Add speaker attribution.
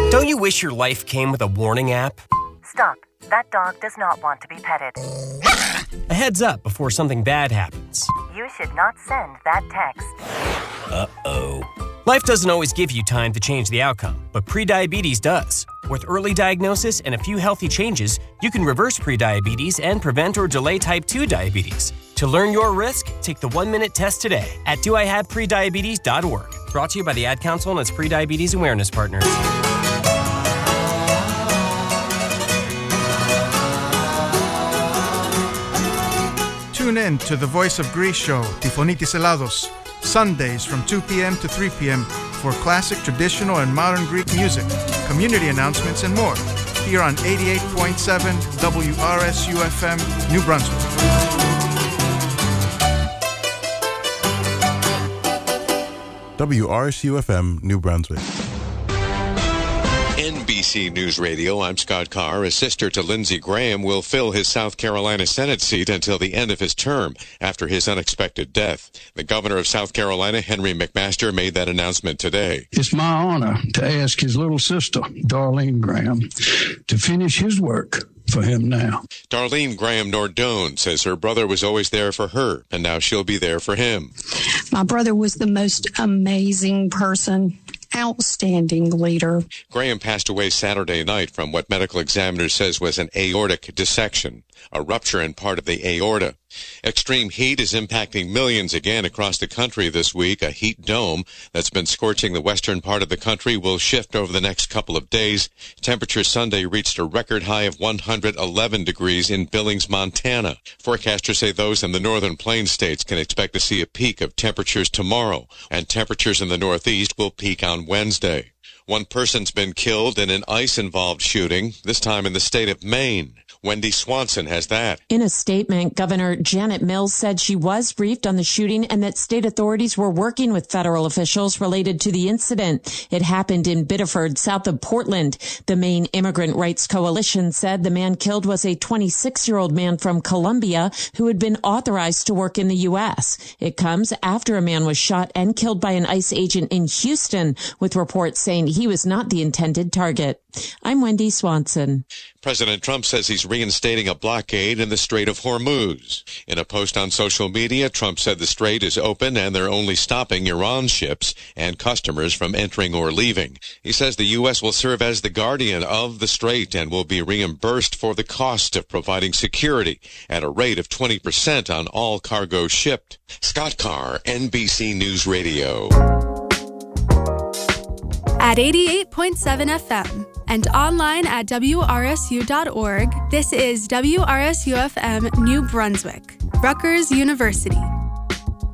Speaker 1: Don't you wish your life came with a warning app?
Speaker 2: Stop. That dog does not want to be petted.
Speaker 1: A heads up before something bad happens.
Speaker 2: You should not send that text.
Speaker 1: Uh-oh. Life doesn't always give you time to change the outcome, but prediabetes does. With early diagnosis and a few healthy changes, you can reverse prediabetes and prevent or delay type 2 diabetes. To learn your risk, take the 1-minute test today at doihaveprediabetes.org. Brought to you by the Ad Council and its prediabetes awareness partners.
Speaker 3: Tune in to the Voice of Greece show, Τη Φωνή της Ελλάδος, Sundays from 2 p.m. to 3 p.m. for classic, traditional, and modern Greek music, community announcements, and more. Here on 88.7 WRSU-FM, New Brunswick.
Speaker 4: WRSU-FM, New Brunswick.
Speaker 5: NBC News Radio, I'm Scott Carr. A sister to Lindsey Graham will fill his South Carolina Senate seat until the end of his term after his unexpected death. The governor of South Carolina, Henry McMaster, made that announcement today.
Speaker 6: It's my honor to ask his little sister, Darlene Graham, to finish his work for him now.
Speaker 5: Darlene Graham Nordone says her brother was always there for her, and now she'll be there for him.
Speaker 7: My brother was the most amazing person. Outstanding leader.
Speaker 5: Graham passed away Saturday night from what medical examiners says was an aortic dissection, a rupture in part of the aorta. Extreme heat is impacting millions again across the country this week. A heat dome that's been scorching the western part of the country will shift over the next couple of days. Temperature Sunday reached a record high of 111 degrees in Billings, Montana. Forecasters say those in the northern plains states can expect to see a peak of temperatures tomorrow, and temperatures in the northeast will peak on Wednesday. One person's been killed in an ICE-involved shooting, this time in the state of Maine. Wendy Swanson has that.
Speaker 8: In a statement, Governor Janet Mills said she was briefed on the shooting and that state authorities were working with federal officials related to the incident. It happened in Biddeford, south of Portland. The Maine Immigrant Rights Coalition said the man killed was a 26-year-old man from Colombia who had been authorized to work in the U.S. It comes after a man was shot and killed by an ICE agent in Houston, with reports saying he was not the intended target. I'm Wendy Swanson.
Speaker 5: President Trump says he's reinstating a blockade in the Strait of Hormuz. In a post on social media, Trump said the strait is open and they're only stopping Iran ships and customers from entering or leaving. He says the U.S. will serve as the guardian of the strait and will be reimbursed for the cost of providing security at a rate of 20% on all cargo shipped. Scott Carr, NBC News Radio.
Speaker 9: At 88.7 FM and online at WRSU.org, this is WRSU-FM New Brunswick, Rutgers University.